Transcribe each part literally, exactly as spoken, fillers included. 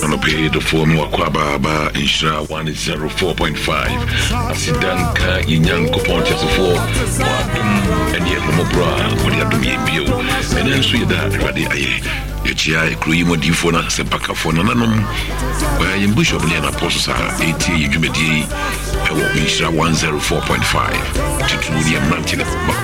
no pay the phone wakwaba ba insura one oh four point five asidanka inyanko pontia so wadum ene mo bra ko dia dum yebio ene nso yeda awade aye yechia ekruyi modifo na sepaka fo na nanom wa yim bishop ne na poso sa eighty yedwumedi ewo insura one oh four point five tituli am nantile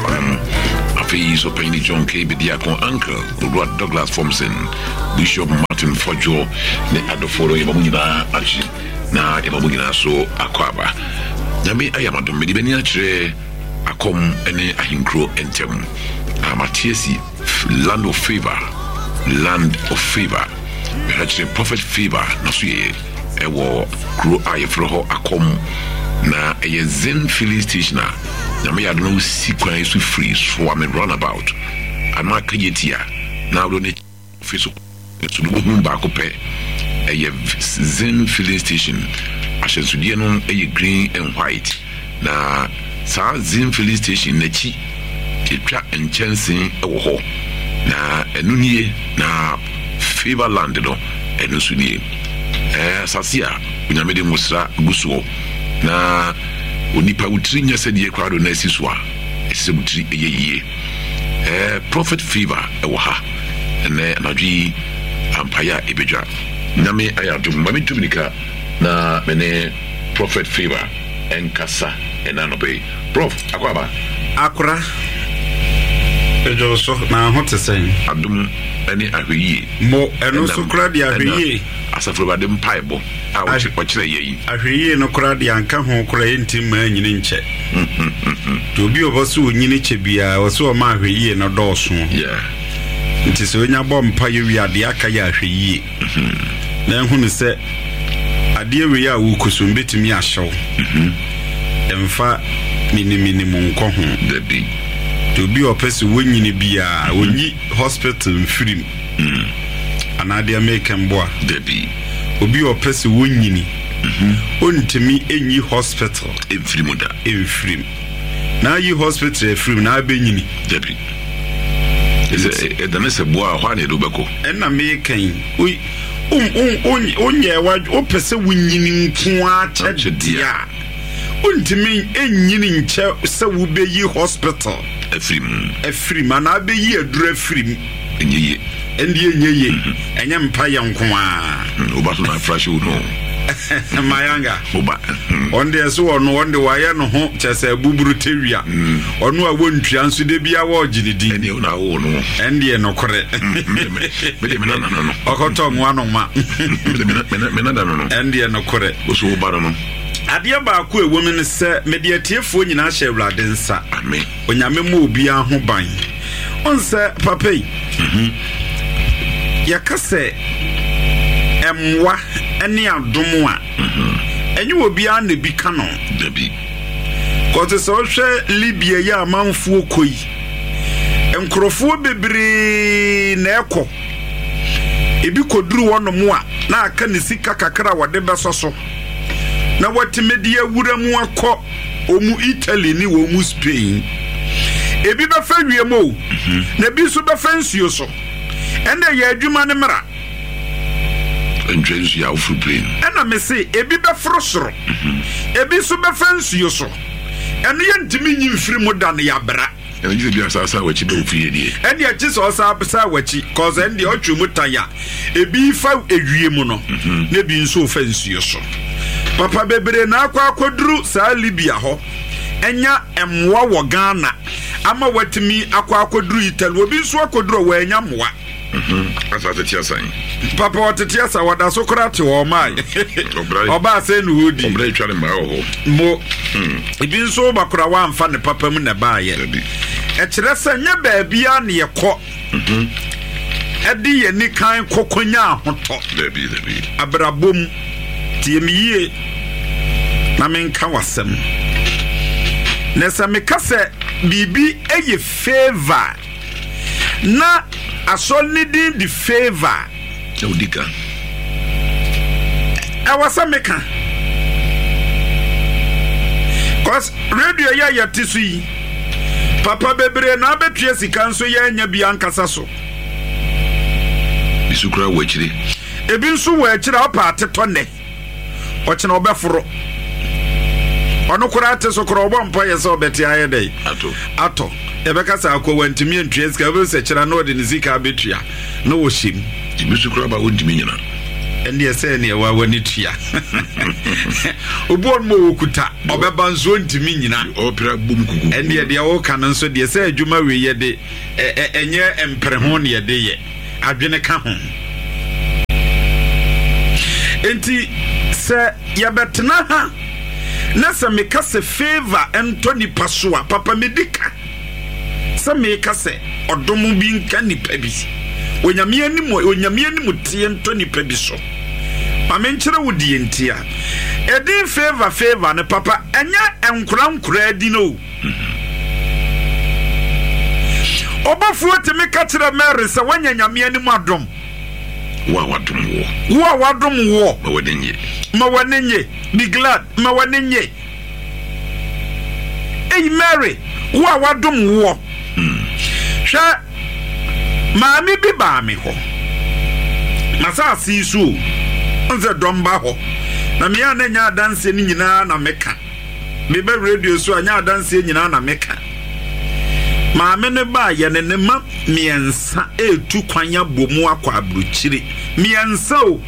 afi so payni John K Bidiakon uncle Lord Douglas Thompson Bishop Martin Fojo ne adoforo yeba munyina achi na yeba munyina so akwaba nyame ayamadom medi beni akire akom ene ahinkro entem amatiesi land of favor land of favor actually prophet favor na so ye ewo kro ayefro ho akom na eye zen filling station na me yado no sikwan so free so am run about ama kayetia na do ne fiso to no ba ko pe eye zen filling station asensudie no eye green and white na sa zen filling station na chi etwa enchansen ewo ho na enunie na favor land no enu sudie eh sasia unyamede musra gusuo na onipa utri nya se die kwado na asiswa ese utri eyeye eh prophet favor ewo ha ene anadwi ampaya ebedwa nyame ayadum mami tumnika na mene prophet favor enkasa enanobe prof akwaba akura ejo so na hote sen adum ene ahweyi mo eno so kura dia ahweyi asafrobade mpaibo a wachi kwachire yeyi ahweyi no kura dia anka ho kura entim ma nyini nche to bi oboso onyini che bia oso ma ahweyi no doso yeah nti se onya bom pa ye wi ade aka ya ahweyi na ehunu se ade wi a wo kusum betimi ahyew emfa mini mini mu nko ho dabi to be opese wonyini bia onyi hospital mfirim mm anade american boa dabi obi opese wonyini mhm ontimi enyi hospital emfirim da emfirim na yi hospital emfirim na abenyini dabi ese edanese boa hwa ne do beko enna american oi um um onye wa opese wonyini nko a chedia ontimi enyini nche se wo beyi hospital efrim efrim ana abeyi adura efrim enyeye endi enyeye enye mpa yankoa obaso na fresh no mayanga oba onde so ono onde waye no ho chese buburu tewia ono a wontua nso de bia wo ginidi ene ona wo no endi no kore mede mena no no okoto nwa no ma mede mena mena da no endi no kore oso oba no adia ba ko ewome ne se mediatiefo nyina hye awrade nsa amen onyame mo obi aho ban onse papai mhm yakase emwa ene adom a mhm enye obi a na bi kano dabi kote so hwe libia ya amanfo koi enkrofo bebre na ekọ ebi koduru wonom a na aka ne sika kakra wode besoso na watimedi awura mu akọ omu Italy ni wo mu Spain ebi be fa wiemo na bi so be fa nsuo so ende ya adwuma ne mra enjensu ya ofu plane ena me se ebi be fro soro ebi so be fa nsuo so ene ye ntimi nyimfiri mu da ne ya bra ene gise bi asasa wachi be ofu ye die ene ya chi so sa sa wachi cause ende otwu mu taya ebi fa ewie mu no na bi nso fa nsuo so papa bebre na akwa akoduru sa Libya ho enya emwa wo Ghana ama watimi akwa akoduru Italy obi nso akoduru wa enya mwa mhm asa tetia san papa watetia sa wada sokrate wo mai oba se nu hodi obrai twale ma ho mo ibi nso bakura wa amfa ne papa mu na ba ye e kire se nya ba bia ne yekọ mhm edi ye ni kan kokonya ahoto dabi dabi abrabom tiemiye na menka wasem nesa mekase bibi eye favor na asoni din di favor odika e wasa meka cause radio ya ya tisui papa bebre na betue sika nso ya nya bi ankasa so bisukura wachire ebi nso wo akira opa ateto ne o kina obeforo ono kura ate so kura obon po yesa obeti aye dai ato ato ebeka sa akwa ntimi ntwe sika be se kira na odi ne zika betua na wo shim tibi su kura ba wo ntimi nyina endi ese ne wa wani tua obon mo okuta obeba nso ntimi nyina opera bum kuku endi de wo kan nso de se adwuma we ye de enye empre ho ne de ye adwene ka ho enti se yabetna ha na se meka se favor Anthony Pasua papa medika se meka se odomu bi nka nipa bi onyame anim onyame anim tie Anthony pa bi so ma menkyere wo die ntia edi favor favor ne papa enya enkura nkura di no obafu otemi ka kire Mary se wanya nyame anim adom wa wadom wo wa wadom wo ma wadenye ma wanenye be glad ma wanenye hey Mary wa wadom wo hwa maami bi ba mi ho masa asisu nze domba ho na me ana nya dance ni nyina na meka me be radio so anya dance nyina na meka maame ne ba ye ne ne ma miensa etu kwanya bomu akwa abruchiri miensa o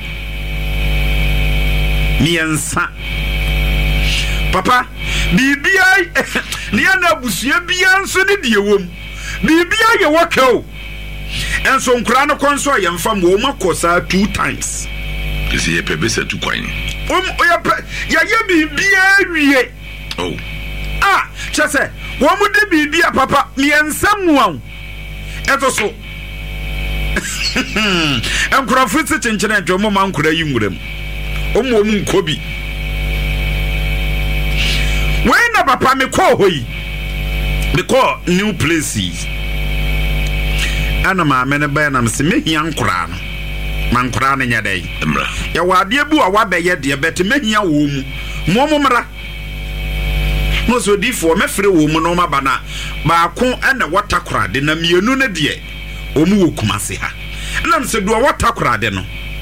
miensa papa bibia ne na busua bia nso ne de wom bibia ye wokao enso nkura no konso ye mfa mo makosa two times kesi ye pebesa tu kwan um ya ya ye bibia wie oh ah chese wo mu de bibia papa miensa muan eto so enkura fiti chenchene ntwe mo man kura yi nguram omo mu nkobi when na papa me call hoyi me call new places ana ma me ne ba na me se mehia nkura no man nkura no nya dai emra ya wade bu a wabeye de bet mehia wo mu mo mo mra no so di for me frɛ wo mu no ma bana ba ko ana watakura de na mienu ne de omu wo kumase ha na se do watakura de no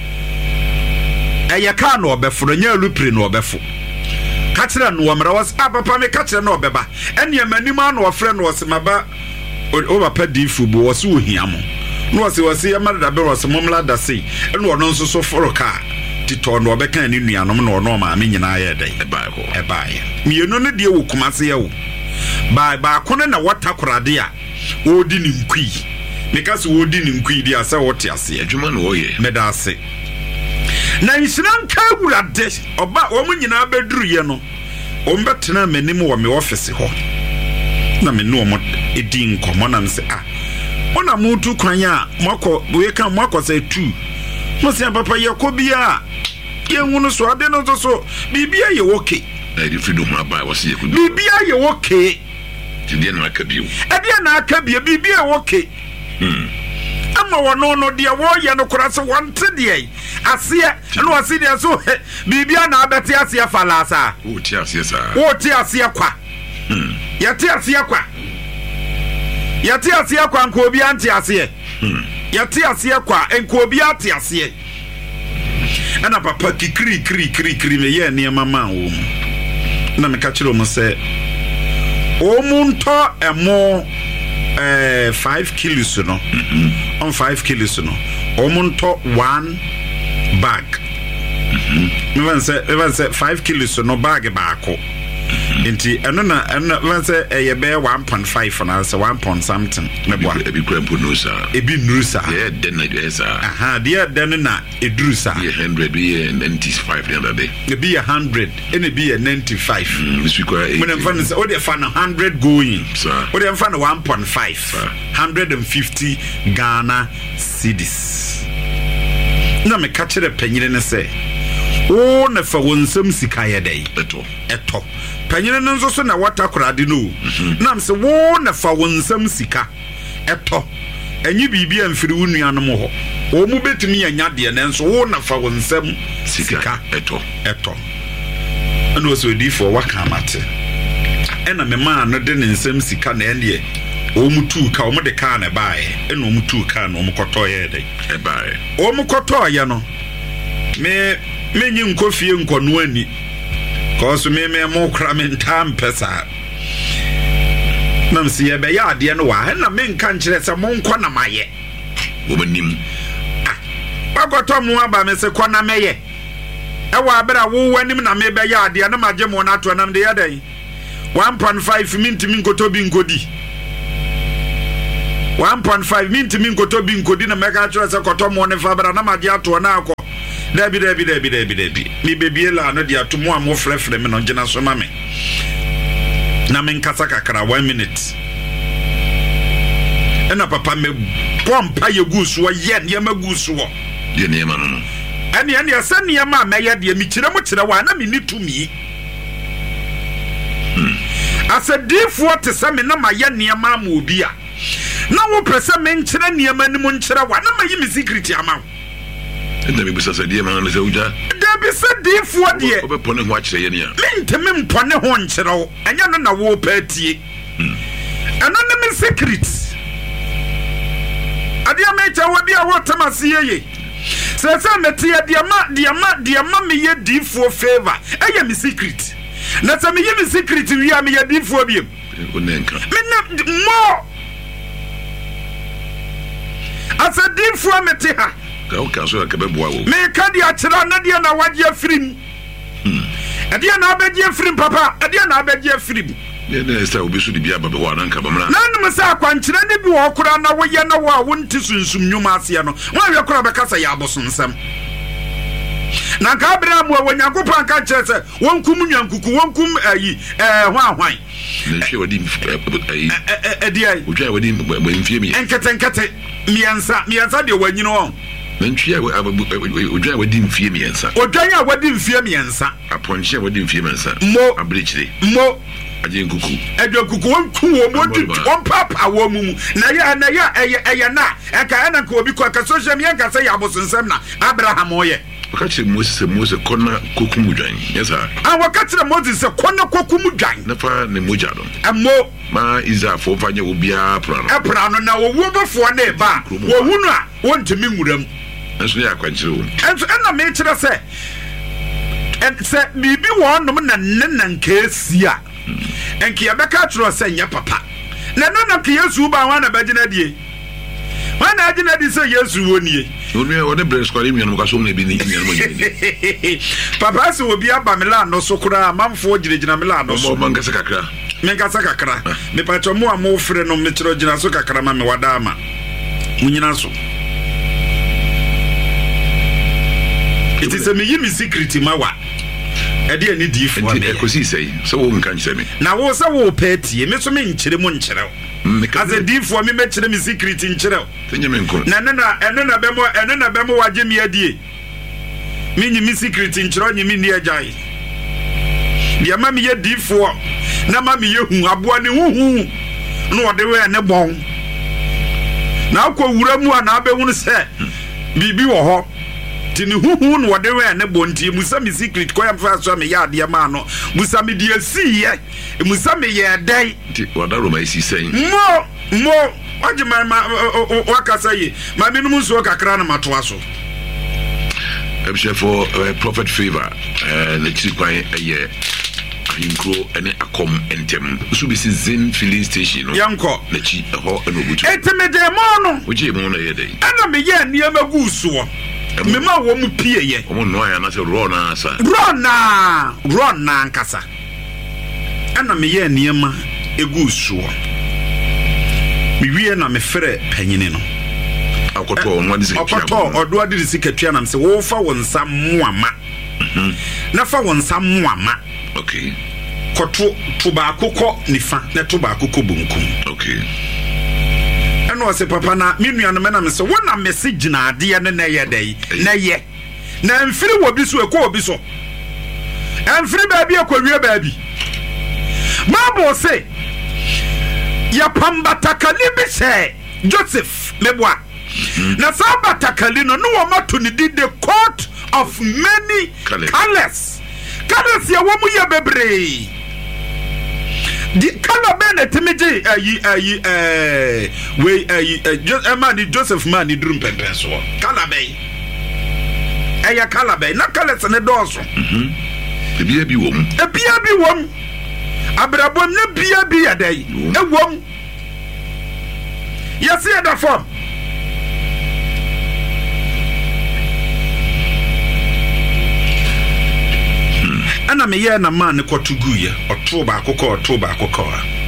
eye ka no obefo nya lupre no obefo ka kire no mra was papa me ka kire no obeba ene amanima no ofre no was maba o papa di fu bo was wo hia mo no was was ya mada be was momla da sei ene ono nso so foro ka tito no obeka ni nuanom no no ma me nyina ye dai e bai ho e bai mienu ne de wo kumase ya wo ba ba ko ne na watakura de a odi ni nkui meka se odi ni nkui de asa wote ase adwuma no oye meda ase na nsiran ka wurade oba wo nyina beduru ye no o mbetena manim wo me office ho na me no mo edi nkomo na nse ah ona mutu kwanya mako we kan mako say two mo se papa ye ko bia ye hunu so ade no so bibia ye woke na di freedom aba was ye ko bibia ye woke ti de na akabio e de na akabia bibia woke hmm ama wono no de wo ye no kora se wonte de ase no ase de so bibia na abete ase falasa o ti ase sa o ti ase kwa hmm ya ti ase kwa ya ti ase kwa nko obi anti ase hmm ya ti ase kwa nko obi anti ase ana papa kikri kri kri kri me ye ne mama wo na me ka kire mo se o mu nto emo eh five kilos no mm-hmm. on five kilos no o mu nto one bag mhm me van say me van say five kilos no bag baako enti eno na eno van say e be one point five na say one point something me boa e bi krampo no sa e bi nuru sa yeah den na dey sa aha dia den na e duru sa yeah one hundred be ninety-five the other day e be one hundred and e be ninety-five this week when em fan say o dey fan one hundred going sir o dey fan one point five one hundred fifty Ghana cedis na me ka kire panyire ne say o na fa wonsam sika ye dai eto eto panyire ne nso so na watakura de no na me say wo na fa wonsam sika eto enyi bibia amfiri wunuanom ho o mu betumi anya de ne nso wo na fa wonsam sika eto eto ana o so di for waka mate ena me ma no de ne nsam sika na ene o mu tu ka o mu de ka na bae ena o mu tu ka na o mu koto ye dai e bae o mu koto ye no me me nyi nkofie nkono ani cause me me mo kra me ntam pesa nam si ye be ya ade no wa na me nka nkire se mo nkɔ na maye wo manim bagoto mo aba me se kɔ na meye e wa abera wo wanim na me be ya ade na magye mo na to nam de ya dan one point five minti min koto bi nkodi one point five minti min koto bi nkodi na meka kire se koto mo ne fa bra na magye ato na akɔ Debi debi debi debi debi mi bebie la no dia to mo am frefre me no gina so ma me na me nkasa kakra one minute ena papa me pompa ye gusu ye ne ma gusu wo ye ne ma no ene ene ya se ne ma me ye de mi kire mo kire wa na me ni tumi asa difo te se me na ma ye ne ma ma obi a na wo pese me nkire ne ma ni mo nkire wa na ma yi mi secret ama enda me bisa se die ma no se uja da bi se difo de obe pone ho akire ye ne ya mente me mpone ho nkire wo enya no na wo patie eno ne me secret adia me cha wo bia wo tamase ye se se meti adia ma dia ma dia ma me ye difo favor eye me secret na se me ye me secret wi a me ye difo biem onenka me na mo asa difo meti ha ka o ka so ka be boa wo me ka dia kira na dia na waje afrim hmm adia na abeje afrim papa adia na abeje afrim ne ne sa obi so di bia ba be ho ananka ba mra na num sa kwankire ne bi wo kura na wo ye na wo a wonti sunsum nyuma ase no wo we kura be kasa ya abosonsam na ka Abraham wo Nyankopon ka kire se wonkum nyankuku wonkum ayi eh ho ahwan ne hwe wadi ayi eh dia odwa wadi mfie mi enkete enkete miansa miansa de wanyino won na ntwia odwa wadi mfie miansa odwa ya wadi mfie miansa aponche wadi mfie miansa mo abrichire mo aje nkuku edo kuku wonku wo mo di on papa wo mu na ya na ya eye eye na e ka na ka obi ko ka social media ka say ya bosonsam na Abraham oye wakati Moses Moses kona kokumu dwan yes sir ah wakati Moses kona kokumu dwan na fa ne moja do amo ma iza fo fanya obia prano e prano na wo wo bofo na e ba wo hunu a wontimi nwuram enso ya kwanchire wo enso na me kire se en se bibi wo nom na nenan kasia enki ya beka tro se nya papa na nana ke Yesu ba wa na bagina die wa na agina di se Yesu wonie onwe wode breast kwali mi no kaso na bi ni mi no nyini papa se obi aba mela no so kura amamfo giregyina mela no so mo ngasa kakra me ngasa kakra me pacho mo amo frɛ no me kyerɛ gina so kakra ma me wada ama munyina so it is a me yimi secret mawa ede ani di fo me ko si sei so wo nkan kyerɛ me na wo se wo patie me so me nkyere mo nkyerɛ as a di fo me me kyerɛ me secret nkyerɛ tenye me nko na na na eno na bemo eno na bemo waje me adie me nyi me secret nkyerɛ nyi me ni agyae bia ma me ye di fo na ma me ye hu aboa ne huhu no ode we ne bon na akɔ wura mu a na abehunu sɛ bibi wɔ hɔ tini huhu no wode we ne bontie musa me secret ko yam fa so me ya ade ma no musa me die siye musa me ye dai ti wada ro mai si sen mo mo waje ma wakasa yi ma me num so kakra na matoa so ebse for prophet favor eh le chi kwan eye ahinkro ene akom entem so bi si zen filling station no yanko na chi ho eno butu etemede mo no oje mo na ye dai ana me ye niam gu so me ma wo mu pie ye o mo no ya na se ro na asa ro na ro na nkasa ana me ye niam egu so me wie na me frɛ panyini no akoto onwa disi katua akoto odo adi disi katua na me se wo fa won sam muama mhm na fa won sam muama okay koto to ba akokɔ nifa na to ba akokɔ bunkum okay eno se papa na me nua no me na me se wona message na ade ne na ye dai na ye na mfiri wo bi so ekɔ obi so mfiri ba bi ekɔwie ba bi mabo se ya pambatakali bi se Joseph meboa na sabatakali no no wo mato ni the court of many colors colors ya wo mu ye bebre di color be na timiji ayi ayi eh we ayi just man Joseph man ni drum pempe so color be eya color be na colors ne doso mhm ebia bi wom ebia bi wom abrabom na bia bi ya dai ewom yesi ya da form ana me ye na man ko tugu ye oto ba akoko oto ba akoko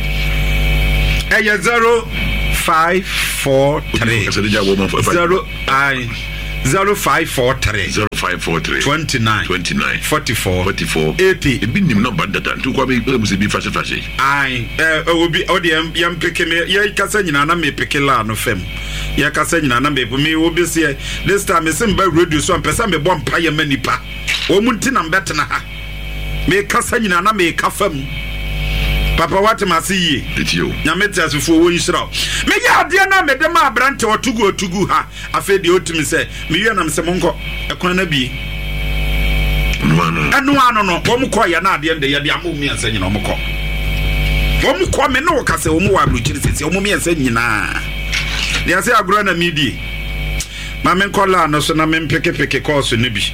eya zero five four three zero I zero five four three zero five four three twenty-nine twenty-nine forty-four forty-four eighty ebi nim number data ntu kwa be be bi fashe fashe ai eh obi odi yam peke me ye kasa nyina na me peke la no fam ye kasa nyina na me me obi se this time me sim ba radio so ampesa me bom pa ye manipa o munti na mbetena ha me kasa nyina na me ka fam papa what ma see ye etio nya metiasefo wo nhira me ya ade na me de ma abrante otugu otugu ha afa de otimi se me wi na me se monko ekwan na bi no ano anu ano no wo mko ya na ade nde ya de amu mi ansa nyina wo mko wo mko me no ka se wo mu wa abruchiri sese wo mu mi ansa nyina de ase agro na midi ma me nkola no so na me mpeke peke course ne bi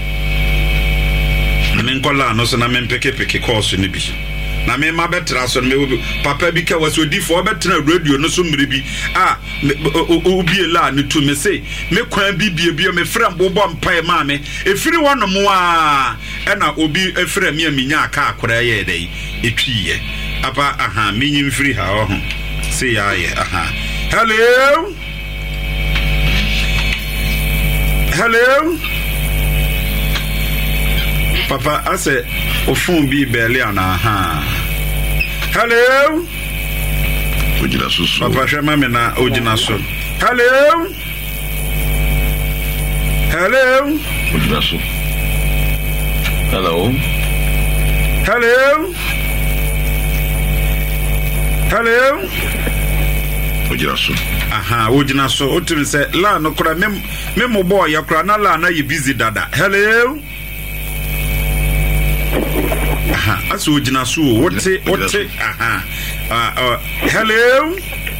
me nkola no so na me mpeke peke course ne bi na me ma betra so me papa bi ka waso di fo betra radio no so mire bi ah obi la ne to me say me kwan bi bi bi me frem bo bom pai ma me efiri wono mo a e na obi efrem ya minya aka akora ye dai etwiye apa aha minyi mfiri ha ho say ya ye aha hello hello papa ase ofun bi bele ana ha hello ojina susu papa shema me na ojina so hello hello ojina so hello hello hello ojina so aha ojina so otum se la no kura mem memo boy yakura na la na ye busy dada hello aha aso ojina so wote wote aha uh hello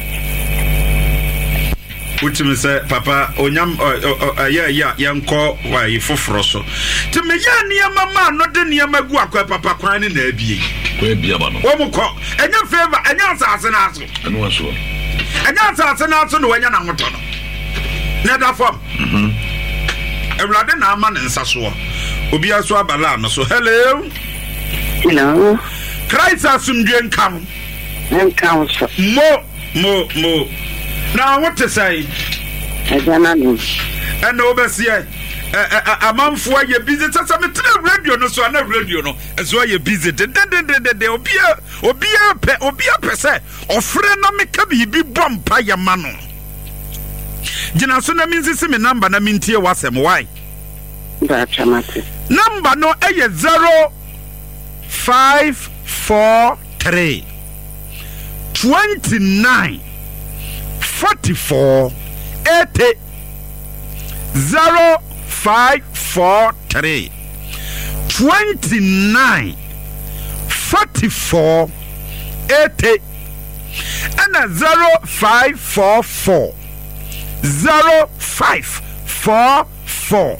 utim say papa onyam ya ya yanko wa ifoforo so te me ya niam ma no de niam agu akwa papa kwan ne na abie ko abia ba no wo mko enya favor enya asase na aso anu aso enya asase na aso no wanya na hoto no na da form mhm ewrade na ama ne nsaso obi aso abala no so hello hello Christ asumdwe nkam nkam so mo mo mo now what to say ajana no and obese eh amanfo ye busy tasa me tell radio no so na radio no so ye busy de de de de obia obia pe obia pe se ofre na me ka bi bi bompa ye ma no gina so na minsi me number na mintie wasem why ba chamate number no eh zero five four three twenty-nine forty-four eighty zero five four three twenty-nine forty-four eighty and a zero five four four zero five four four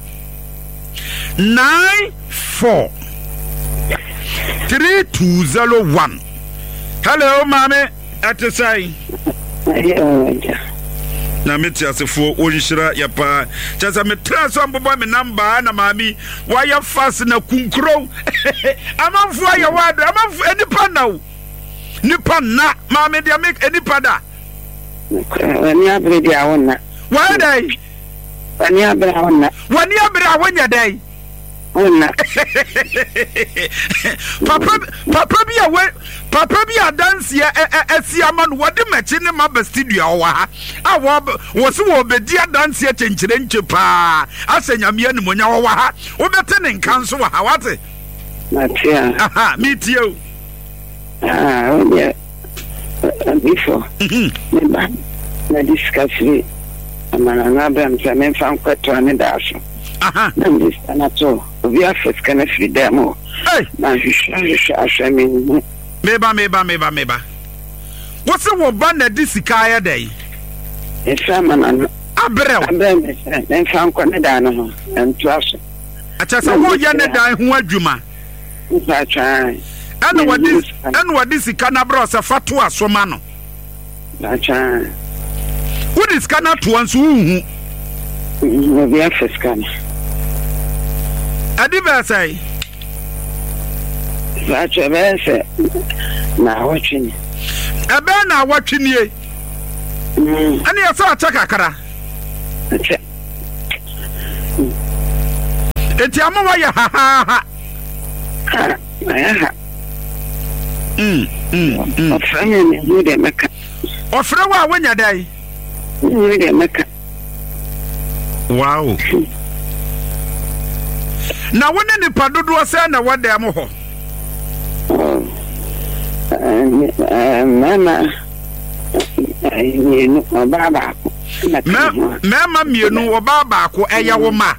nine four three two zero one. Hello, mommy. At the side. Na meti asefo onhira ya pa chaza me transfer mbobo me number na mami wire fast na kunkro amanfo ya wada amanfo enipa na wo nipa na mami dia make enipa da wani abre dia wonna why dai wani abre wonna wani abre wonya dai wonna papa papa bi awe papa bi adanse esi ama no wode machi ne ma studio wa ha awo wo se wo bedi adanse chenchire nche pa asanyame animonya wo wa ha wo bete ne nkanso wa ha wate matia aha metie o ah oye before me ba na discuss we amana na bam se me fan kwato ne daso aha na dis na to obi afes kana freedom hey na hwehwe ahwame meba meba meba meba what's the one band that this kaya day esa mana abrel abrel me fan kwa ne da no en tuaso acha sa wo ye ne dan ho adwuma acha ana wadi ana wadi sika na bro sa fato asoma no acha wodi sika na to anso hu no bia fiskana adi ba sai acha bese na watching ebe na watching mm ani asa acha kakara acha eti amawa ya ha ha ha ha mm mm ofranya ne ni de meka ofre wa wanya dai ni de meka wow na woni ni padodo se na wode am ho eh mama ni no baba mama mienu obaba ko eya wo ma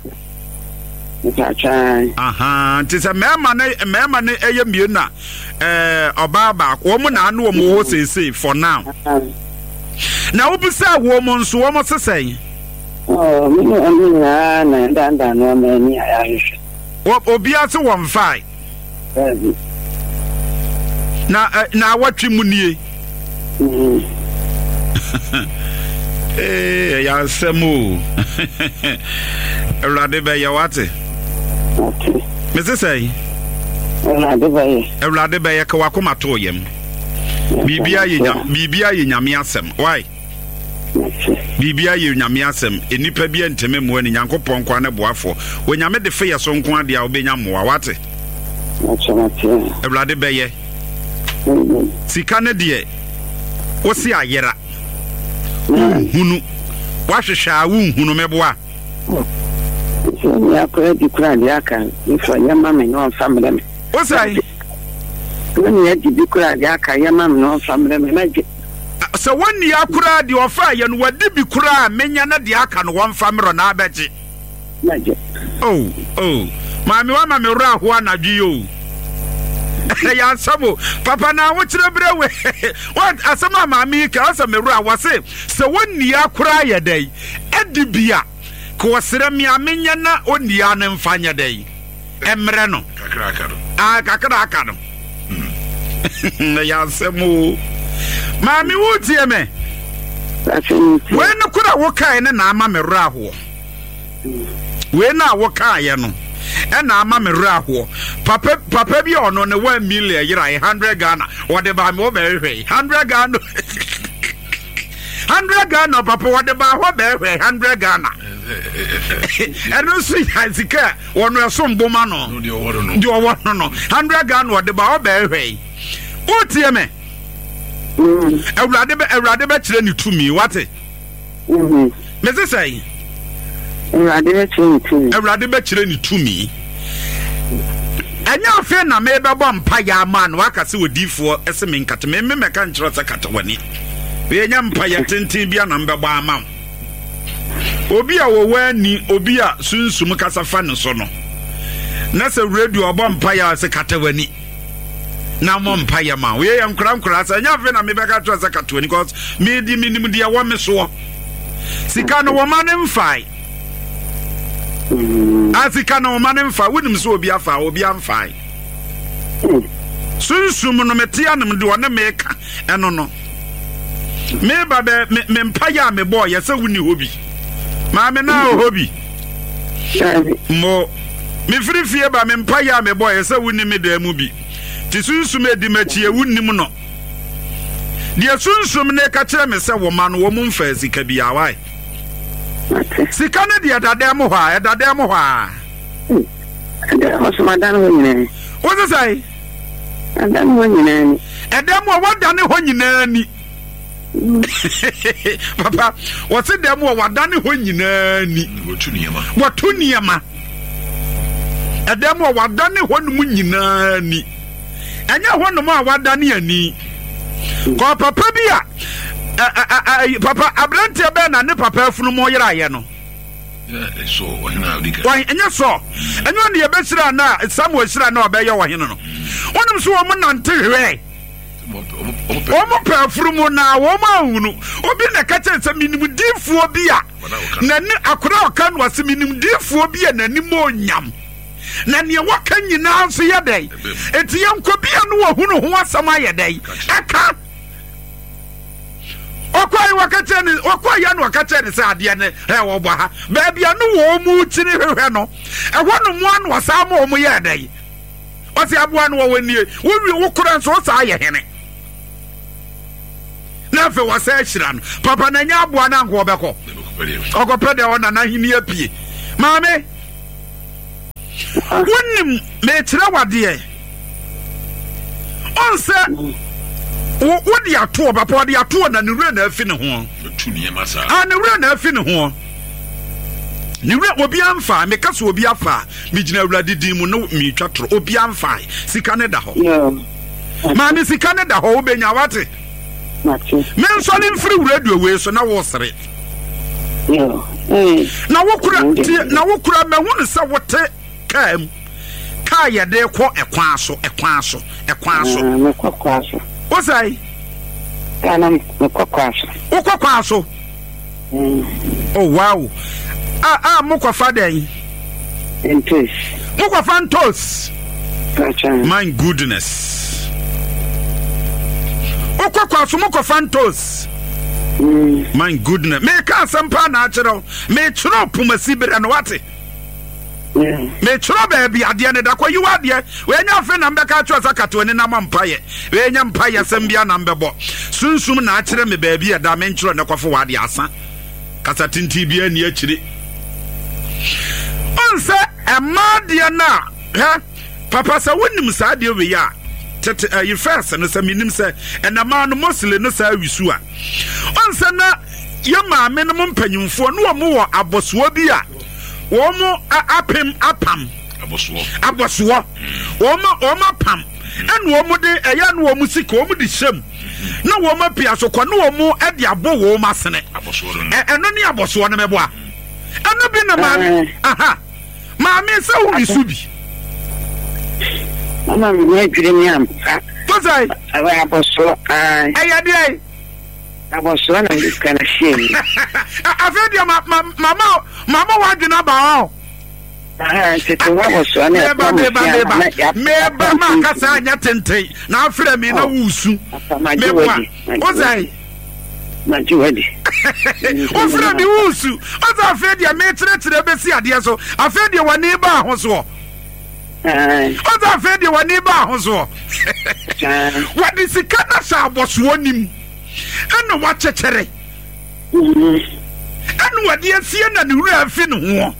acha aha ntisa mama na mama na eya mienu na eh obaba ko mo na anu mo ho sese for now na obisa wo mo nso wo mo sesai oh mi no andi na na ndanda no me ni ayahwe wo obia se wo mfai na na watwi mu nie eh ya semu Ewrade be ya wate okay me se say Ewrade be Ewrade be ya ka wakoma to yem bibia ye nyam bibia ye nyame asem why bibia ye nyame asem enipa bia nteme mu ani Nyankopɔn kwa ne boafo wo nyame de fe ye so nko ade a obenya moa wate Ewrade be ye sika ne de wo si ayera hunu wahwehwa wo hunu meboa ya ko di kura di aka ifo ya mama no family me o sai woni ya di kura di aka ya mama no family me maji so woni ya kura di ofa ya no wadi bi kura menya na di aka no won family na abeji maji oh oh mami wa mami ro aho anadwi yo ya sabo papa na wo kire brewe what asama mami ka asama ru awase se wonni akura ya dai edibia ko sere mi amenya na onni ya ne mfanya dai emre no kakra akado ah kakra akado ya sabo mami wo tie me we no kura wo kai ne na ama me ru aho we na wo kai ye no ena ama me raho papa papa bi ono ne one million yira one hundred Ghana what ba me obehwe one hundred Ghana one hundred Ghana papa what ba ho behwe one hundred Ghana eno so yazika wono eso mboma no di owo no di owo no one hundred Ghana what ba ho behwe o tie me mm Ewrade be Ewrade be kire ni tumi wate mhm me se say Ewrade be kire ni tumi Ewrade be kire ni tumi anya afi na me be bom pa ya man waka se odifo ese me nkata me me meka nkyero se kata wani we nya mpa ya tenten bia na mbe ba ama obi a wo wani obi a sunsum kasa fa ne so no na se radio bom pa ya se kata wani na mo mpa ya ma we ya nkura nkura se nya afi na me be ka to se kata wani because me di minim dia wo me so sika no wo ma ne mfai Asika no ma ne mfa wonim so obi afa obi amfa sunsum no metia nem de one meka eno no me ba be me mpa ya me boy ye se woni hobi ma me na hobi mo me free fie ba me mpa ya me boy ye se woni me da mu bi ti sunsum edi machie wonim no de sunsum ne ka kire me se wo ma no wo mu mfa sika bi awai sika ne dia dada mo ha dada mo ha ada osmadan ho nyina o se sai ada mo nyina ni ada mo wada ne ho nyina ni papa what se dem wo wada ne ho nyina ni wotu niema wotu niema ada mo wada ne ho num nyina ni anya ho num a wada ne ani ko papa bia papa abrante be na ne papa afunu mo yera ye no yeah so wahina odika why enya so enyo ne ye besira na Samuel sira na obeye wahene no wonum so wo mo nante hwe wo mo pa afuru mo na wo ma hunu obi na ka chen se minim difuo bia na ni akora oka no ase minim difuo bia na ni mo nyam na ne waka nyina so ye dai enti yanko bia no wahunu ho asama ye dai aka okwai wakache ni okwai ya no wakache ni sa ade ne he wo bo ha ba bia no wo mu chiri hwehwe no e ho no mu anu asama wo mu ye dai o se aboa no wo wanie wo wi wo kura so sa ye hene na fe wo sa hira no papa na nya aboa na nko obeko okopede ona na hini apie maame wonnim me kire wade onse wo di ato papa di ato na ne wura na afi ne ho tu ne masa ah ne wura na afi ne ho ne wura obi amfa me kaso obi afa me gina awurade din mu no me twatro obi amfa sika ne da ho maame sika ne da ho obenya wate mate me nso ne mfiri wura duwe we so na wo sere yo na wokura na wokura me hu ne se wote kam ka ye de ko ekwan so ekwan so ekwan so me kokwa so o sai kana me kokwa so o kokwa so oh wow ah ah mo kofa den entos mo kofa ntos my goodness o kokwa so mo kofa ntos my goodness me ka sampa na achiro me chiro pumasi bere no wate me chiro baby ade ne da ko yi wade we nya fe na mbeka atwa sakato ne na mampaye we nya mpaye sambia na mbebo sunsum na achire me baby ya da me chiro ne kofo wade asa kasa tinti bia ni achire onse emade na he papa sa wonim sa de we ya tete you first no sa minim se enama no mosle no sa wisu a onse na ye maame no mpanyimfo no wo wo abosuo bi a wo mo apem apam abosuo abosuo wo mo wo mo pam enu wo mo de eya no wo mo sika wo mo de hyem na wo mo pia so ko no wo mo e de abo wo ma sene abosuo eno ni abosuo no mebo a eno bi na maame aha maame se wo wisu bi mama me dwire mi am Pozai awa abosuo ai eya de abosuo na ndika na shame afedia mama mama wa dwena ba o ah tete wa abosuo na meba meba meba meba makasa anya tenten na afre mi na wusu meba Pozai majuwadi ofre mi wusu oza afedia me tire tire besi ade so afedia wani ba ho so ah oza afedia wani ba ho so wadi sikana sa abosuo nim eno wa chechere eno wadi asie na ne wura afi ne ho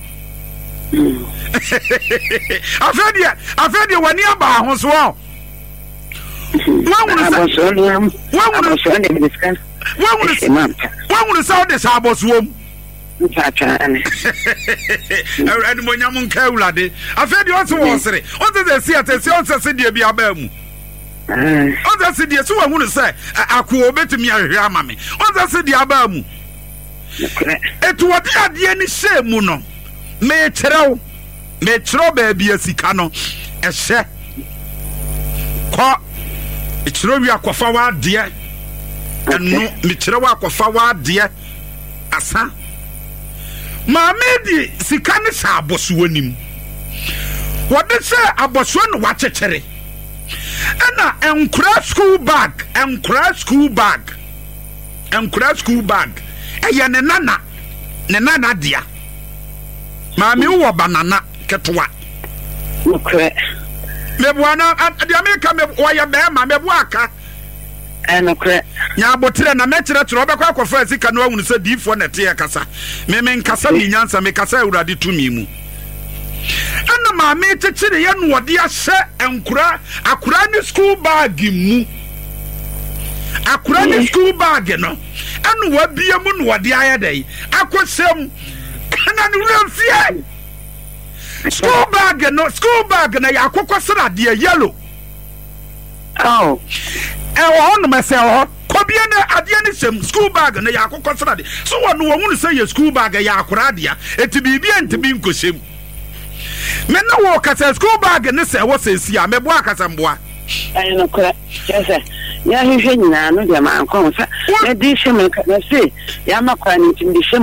afedia afedia wani aba ho so wa wonu sa wa wonu so na discuss wa wonu sa wa wonu sa o de sa abosuo mu Tachane. Eri mo nyam nka ulade. Afedi o se wo sere. O se se atese o se se de bia ba mu. O se se de so wa hu se akwo obetumi ahwe ama me. O se se de aba mu. Etu wodi ade ni she mu no. Me cherew. Me chero ba bia sika no. Ehye. Ko e chero wi akwafa wa de. Enu me cherew akwafa wa de. Asa Mamedi sikane sa abosuo nim. Wode se abosuo no wachechere. Ena enkura school bag, enkura school bag. Enkura school bag. Eya ne nana, ne nana dia. Mami wo banana ketwa. Okay. Mebuana dia me ka me wo ya be ma mebu aka. Enokre nya abotre na mekire tro obekwa akofa sika no awunu se difo na te kasa me me nkasa mi nyansa me kasa awurade tumi mu ana ma me tekire ye no wode ahye enkura akura ni school bag mu akura ni school bag no anu wa bia mu no wode ayedai akosem ana no remfie school bag no school bag na ya akokosra de yellow oh ewo on me se ho kobia na ade ne sem school bag na ya akokosra de so wonu wonu se ye school bag ya akora de eti bibia ntimi nkosem me na wo kasa school bag ne se wo se sia me bo akasa mboa ayi no kora yesa ya hihwe nyina no de ma anko sa na di shema na se ya makwa ni tindi shema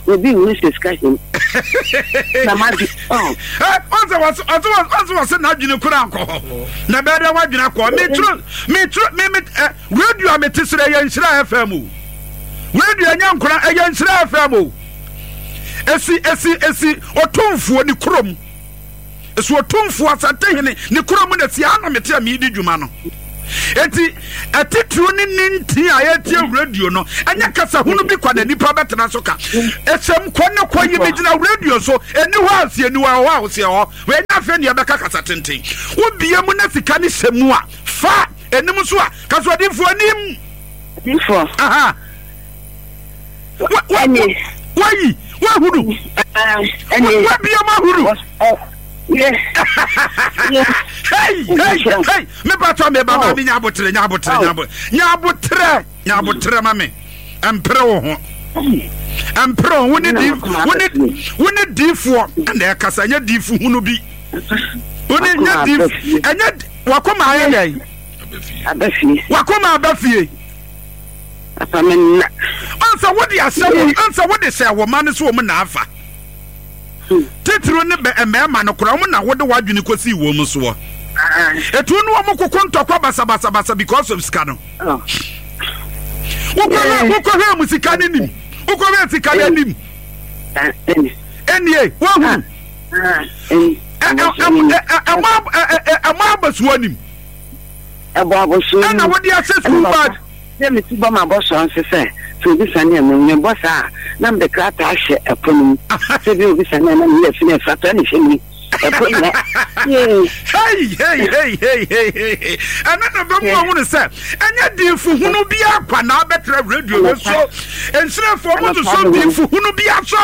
obi who is discussion na magi oh eh once was once was na adwene kura anko na be da wadwene akọ me tru me tru me me radio ametisere ya Nhyira F M radio anyankura ya Nhyira F M esi esi esi otomfo ni krom esi otomfo asatehene ni krom na si ana mete amidi dwuma no eti atitu ni ninti ayeti radio no anya kasa hunu bi kwa na nipa betena so ka esem kwanne kwayi begina radio so eni ho asie ni wa wa asie ho we nya fe ne beka kasa tenten wo bia mu na sika ni semu a fa enim so a kaso adifo anim info aha wa ani wayi wa hudu ani wa bia ma hudu yes hey hey hey me pato me baba mi nyabotre nyabotre nyabo nyabotre nyabotre mame empre wo ho empre woni di woni woni difo na kasa nya difu hunu bi woni nya difu enya wakoma aye dai abafi wakoma abafi apamenna ansa wodi asem ansa wodi se wo man so wo na afa tetro ne be emema no kura mo na wode wadwene kosi wo mu so etu no wo kokko ntokwa basa basa basa because of scano oh wo ko ha musika ne nim wo ko ha sika ne nim enie wo hu ama ama basu nim ebo abosu na wode access school bad dem ti ba ma boss on se se so bi sane mo nye boss a na me krata ahye eponum se bi obi sane na me fine fata ni shemi eponum hey hey hey hey hey ana na ba mo hu se anya difu hunu bi akwa na betra radio so ensre fo mo so difu hunu bi aso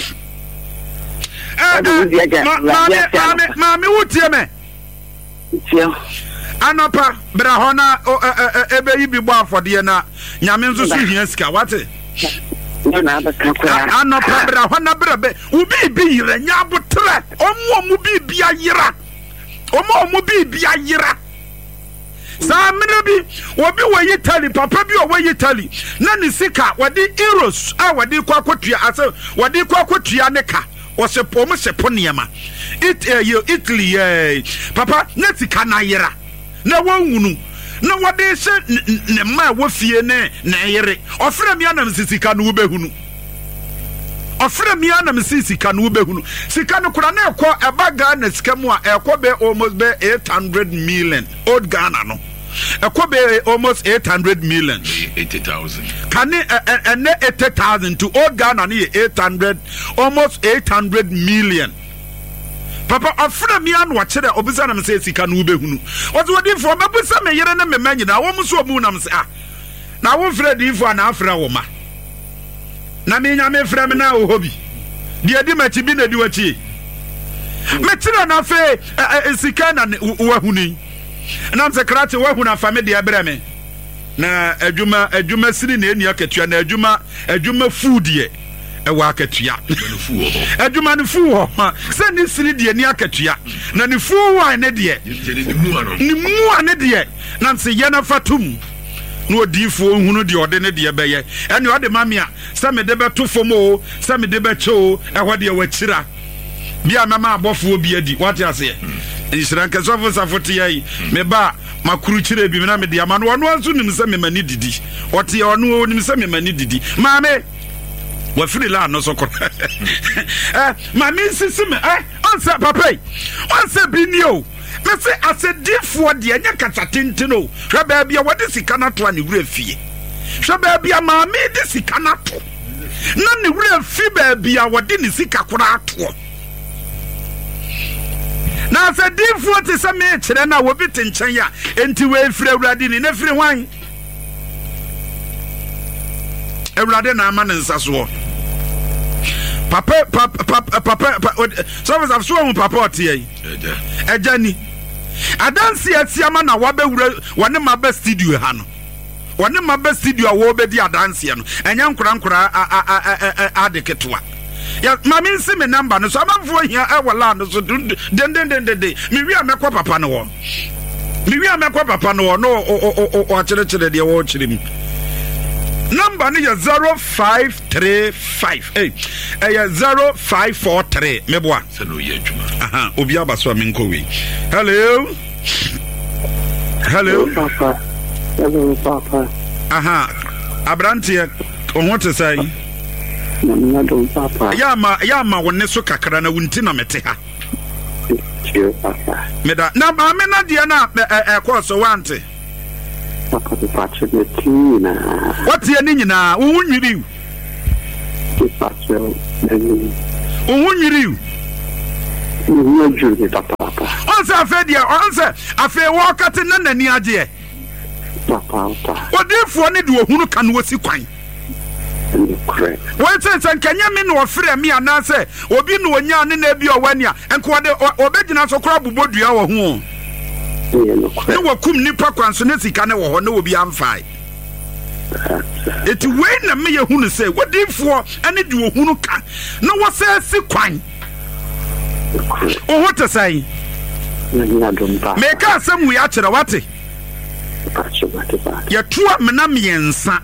eh ma ma me wutie me tie anapa brahona ebe yibi bo afode na nyame nso so hia sika wate na abaka kwa anapa brahona brebe ubi bi yire nyabotre omo omo bi bi ayira omo omo bi bi ayira sa mene bi obi wo Italy papa bi o wo Italy na ni sika wade euros a wade kwa kwatua ase wade kwa kwatua ne ka o se pom se poniema it Italy eh papa na sika na yira na wanwunu na wade se ne ma wo fie ne na yere ofre mi anam sisika no wobehunu ofre mi anam sisika no wobehunu sika no kura na ekọ eba Ghana sika mu a ekọ be almost be eight hundred million old Ghana no ekọ be almost eight hundred million eighty thousand can and eighty thousand to old Ghana ni eight hundred almost eight hundred million papa afra mi anu akere obisa na me se sika no wobehunu ozo wodi fo mabisa me yere na me manyina wo muso mu na me se ah na wo frɛ di fo na afra wo ma na me nya me frɛ me na wo hobi di edi machi bi na di wachi me tira na fe sika na wo huni na me se krate wo huna fa me de abere me na adwuma adwuma siri na eni akatua na adwuma adwuma food ye ewa akatua adwuma ne fu ho se ni siri de ni akatua na ne fu wa ne de ni mu ane de na se ye na fatum no odifo hunu de ode ne de beye ene ode mamia se me de beto fomo se me de becho eho de wachira bia mama abofo bi adi what you say Nhyira nkesofo safote yi me ba makuru kire bi na me de ama no ono anso nim se me mani didi ote ono nim se me mani didi maame wa free la no so ko eh maame sisi me eh onse papa onse bi ni o me se asedifo de anya kata tenteno hwe ba bia wode sika na to ani wura fie hwe ba bia maame de sika na to na ne wura fie ba bia wode ni sika kora ato na se difo te se me kire na wo bi tenchen ya enti we frɛ awurade ni na frɛ hwan awurade na ama ne nsaso papa papa papa so was so one papa otie eja eja ni adansi atiama na wabewura wone maba studio ha no wone maba studio wo bedi adansi no enya nkura nkura adeketwa ya mami nsi me number no so amamfo hia e wala no so den den den den mi wi amekwa papa no wo mi wi amekwa papa no wo no o o o akere kere de wo kire mi number ni zero five three five eh eh zero five four three meboa se no ye adwuma aha obi abaso amenko we hello hello papa hello papa aha abrantie ohun te sai na do papa ya ma ya ma wonne so kakra na wunti na mete ha Sure, papa. Meda na ma me na dia na e course wante. Papa the patch the tina. What ye ni nyina wo nwiri. The patch the. Wo nwiri. Wo nwiri papa. Onse afa dia onse afa wo kate na nani age. Papa papa. Odifo ne de ohunu kan wosi kwan. Wọ́n ti sẹ́ nkẹ́nyẹ́ mi ní ọ̀fẹ́rẹ́ mi ànánsẹ́ obi ní ọ̀nyá ní na ebi ọ̀wẹ́ ni à nkọ́dé ọ̀bẹ́gyina so kura bùbọ́ dua wọ̀ ho. Ní wọ́n kum nípa kwanso ní sika ní wọ̀ hɔ ní obi ànfàì. Ètí wẹ́ẹ́ na mi yẹ hu ní sẹ́ wọ́n di fọ́ ẹni di ohunu ka na wọ́n sẹ́ si kwan. Òhun tẹ̀ sẹ́yìn. Mẹ́ka asẹ́mu yẹ akyerɛ wate. Yẹ tu amena mmiɛnsa.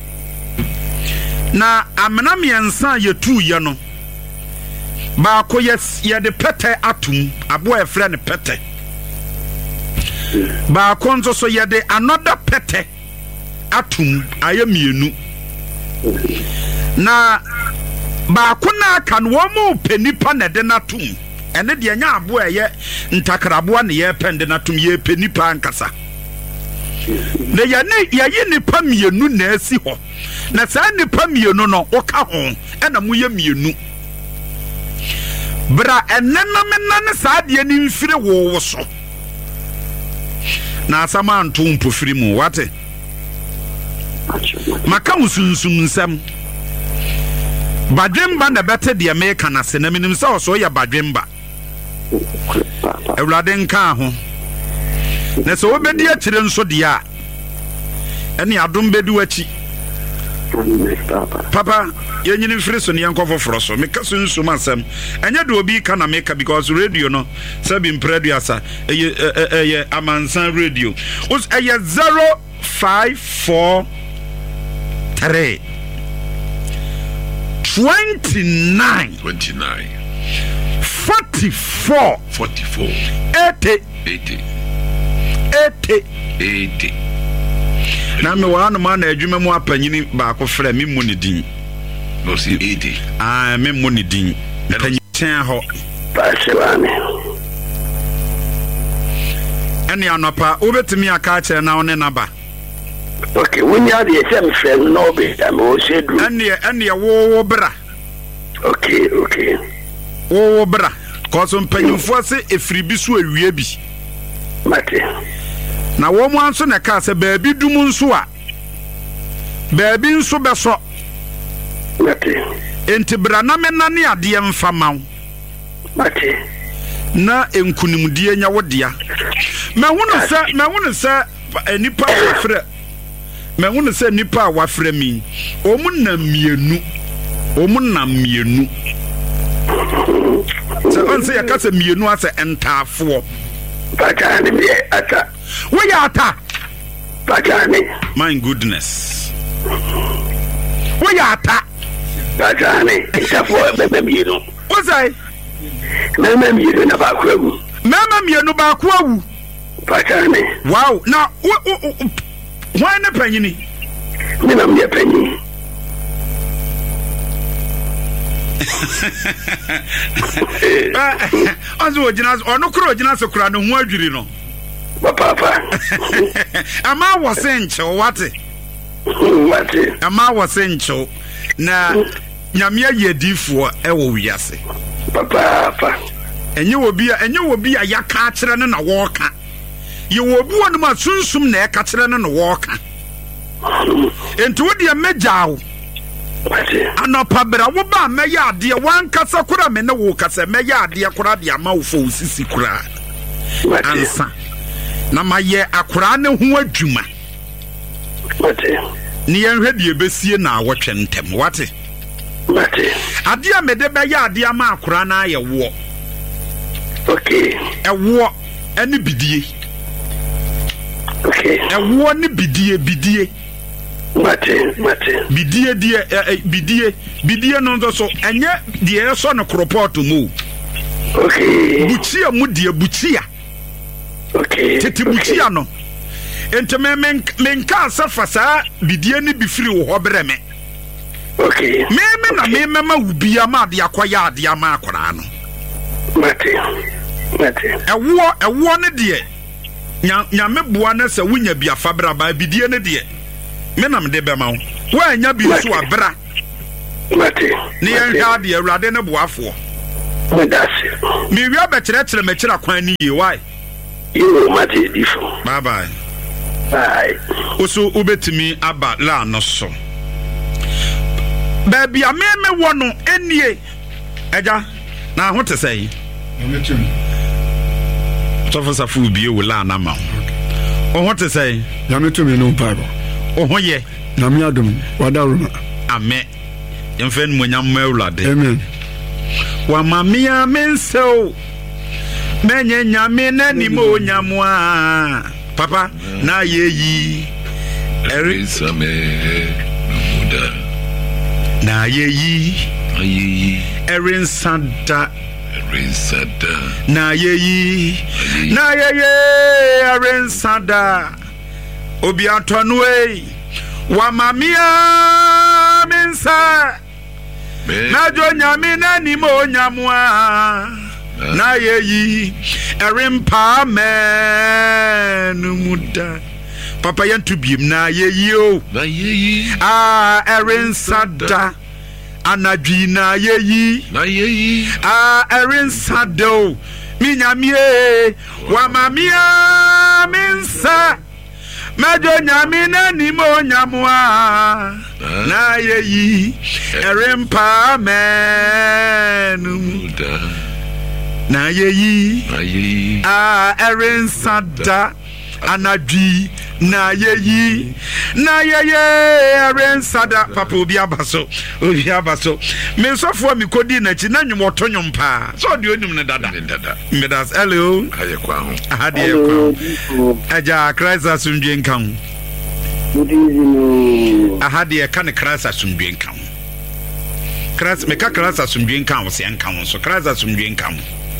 Na amena miensa yetu ye no baako yes ye de pete atum abo e frɛ ne pete baako nso so ye de another pete atum aye mienu na baako na aka no mo penipa na de natum ene de nya abo e ye ntakrabo na ye pende natum ye penipa ankasa na ya ne ya yi nipa mienu na asi ho na saa nipa mienu no oka ho ena mo ye mienu bra enena mena ne saa de ni mfire wo wo so na asama anto mpofiri mu wate maka usunsum nsam badwemba na bete de meka na se na minim sa oso ya badwemba ewlade nka ho na so obedi akire nso dia ene adom bedi wachi papa yenyini mfiri so ne yankofo foro so meka so nsum asem enye de obi ka na meka because radio no sabi mpredu asa eye eye amansan radio us eye zero five four three twenty-nine twenty-nine forty-four forty-four eighty eighty eighty eighty na me wa no ma na adwuma mu apanyini ba ko frɛ me mu ne din no si eighty ah me mu ne din panyin ho Pasewame. ene anopa obetimi aka kyerɛ na one na ba Okay, when you are the same friend no be am o sedu. ene ene wo wo bra Okay, okay. wo wo bra ko so mpanyinfo se efiri bi so awie bi Mate. na wo mu anso na ka se baabi dum nso a baabi nso beso Mate. enti bra na me na ne ade mfa maw Mate. na enkunimdie nya wodea me hunu se me hunu se enipa wafre me hunu se nipa wafre mi omu na mienu omu na mienu se onse ya kase mienu ase entafo Patani me ata. wo ya ata Patani. my goodness wo ya ata Patani. Itafo bebe mienu. wo sai Meme mienu na ba kwagu. mama mienu ba ko awu Patani. wow na why na panyini Me na me panyi. Azu ojina onu kro ojina so kra no hu adwiri no Papa. ama wosenche wate Mate. ama wosenche na nyamia yedifo e wo wiase Papa. enye obi a enye obi a yaka akere ne na woka ye obi wonu ma sunsum na e ka akere ne no woka enti wo de mejawo Mate. anopa bra wo ba meya ade wan kasa kura me ne wo kasa meya ade kura de ama wo fo sisi kura Mate. ansa na maye akura ne ho adwuma Mate. ni yenhwe de besie na awotwe ntem wate Mate. ade a mede be ya ade ama akura na aye wo Okay. ewo ene bidie Okay. ewo ne bidie bidie Mate, mate. Bidie die bidie bidie no nzo so enye die so no kropoto mu. Okay. Buchia mu die buchia. Okay. Tete buchia no. Ente me menka asafa saa bidie ni bifiri wo hobre me. Okay. Me me na me mema ubia ma de akoya ade ama akora no. Mate. Mate. Ewo ewo ne de nya nya meboa na se wunya bia fabra ba bidie ne de. Me nam de bema wo. Wa nya bi so abra. Mate. Ne yan de awurade ne boafo. Medase. Me wi abekere kere me kira kwan ni ye why? You mate difo. Bye bye. Bye. Oso ubetimi aba la no so. Baby ameme wo no enie. Eja na ho te sei. Ametum. So for safu bi e wo la na ma. O ho te sei. Ametum no pabo. O ho ye. Na mi adum wadaruma. Amen. Yemfen mo nyam ma Awurade. Amen. Wa mamia menseo. Menye nyame na ni mo nyamwa. Papa na yeyi. Eri same muda. Na yeyi. Ayi. Erin santa. Erin sada. Na yeyi. Na yeyi. Erin santa. Obi antonwe. Wa mamia mensa. Na jo nyame na ni mo nyamwa. Na yeyi erin pa men muda. Papa yantu biem na yeyi o. Na yeyi. Ah erin sada. Anadwi na yeyi. Na yeyi. Ah erin sado. Mi nyame wa mamia mensa. Majo nyame na ni mo nyamwa. Na yeyi erin pa men muda. Na yeyi. Na yeyi. Ah erin sada. Anadwi na yeyi. Na yeyi erin sada. Papa obi abaso. Obi abaso. Me sofo mi kodi na chi na nwom otonyom pa. So de onum ne dada. Ne dada. Me das hello. Aye kwa ho. Ahade e kwa. Aja Christ asundwe nkan. Good evening. Ahade e kan Christ asundwe nkan. Christ me ka Christ asundwe nkan wo se nkan so Christ asundwe nkan.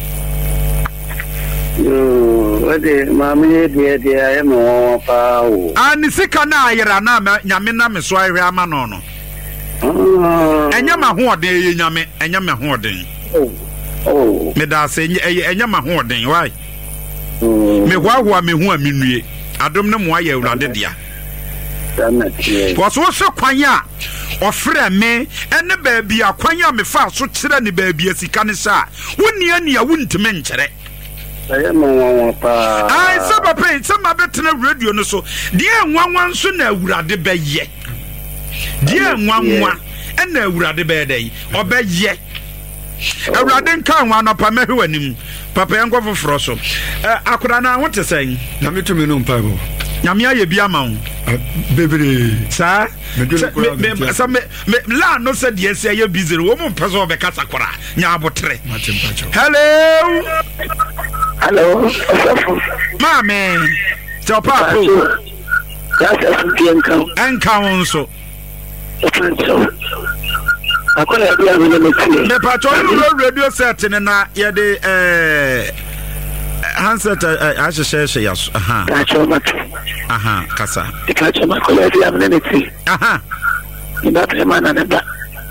Yo, wade mami de de aye mo pa o. Ani sika na ayira na nyame na me so ahwe ama no no. Ah. Enya ma ho oden ye nyame, enya ma ho oden. Oh. Oh. Me da se enya ma ho oden why? Mm. Me hwaahwa me ho aminue. Adom ne mo aye Awurade dia. Damati. Was wo so kwan a ofre me ene ba bia kwan a me fa so kire ne ba bia sika ne sha. Woni ani a wuntime nkere. Aye mo pa. Ai saba pe sama betena radio no so. Die nwanwan so na Awurade be ye. Die nwanwa ena Awurade be dey. Obe ye. Awurade nka nwa no pa mehwe wanim. Papa enko foforo so. Eh akura na ho te sen. Na metum no pabo. Nyame aye bia ma wo. Bebre. Sa me sa me la no se die se ye busy wo mo pese obe kasa kora. Nya abotre. Matem pacho. Hello. Hello. Mame. So papa. That's a bien kan. Enka won so. Pacho. Akola bia me no tie. Me pacho no radio set ne na ye de eh handset a share share yes aha Pacho mat. aha kasa. Pacho makola bia me no tie. Aha. Ina premana na ba.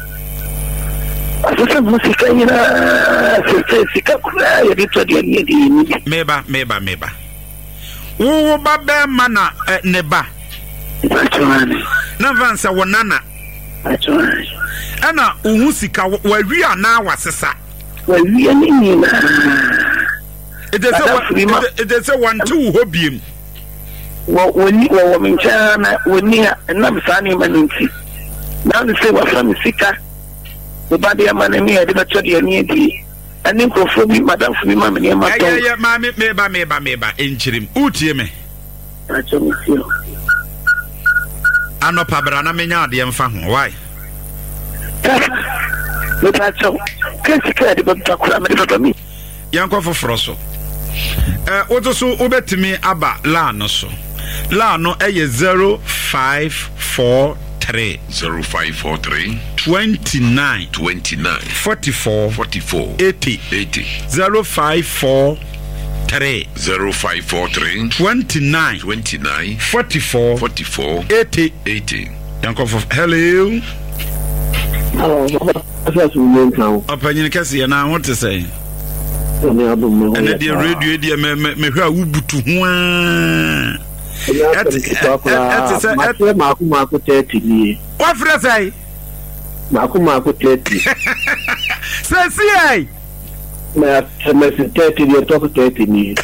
Asa musika ina se sika kula ya bitu dia ni di. Meba meba meba. Wo ba be mana ne ba. Pacho ani. Na vansa wonana. Pacho ani. Ana uhu sika wa wi ana wasesa. Wa wi ani ni na. It is a it is a one two hobiem. Wo woni wo mincha na woni na msani manunti. Na ni se wa fami sika. The body of money, I did not tell you any. And then for me, Madame Fuma, and your mother. Yeah, yeah, mammy, meba, meba, meba, inchirim, utime. That's a monsieur. I know Pabrana Mena, the infant. Why? But that's so. Can't you care about Takura me? Yanko for Frosso. Uh, what so obey to me about Lano so. La no eye zero five four three zero five four three twenty-nine twenty-nine forty-four forty-four eighty eighty zero five four three zero five four three twenty-nine twenty-nine forty-four forty-four eighty eighty. Yanko for hello. Hello, that's me. Opinion kasi na what to say? And the radio dia me me hwa wubutu ho a. Et et et ma ku ma ku thirty ni. What for say? Ma ku ma ku thirty. Say see ai. Ma me thirty ni to thirty ni.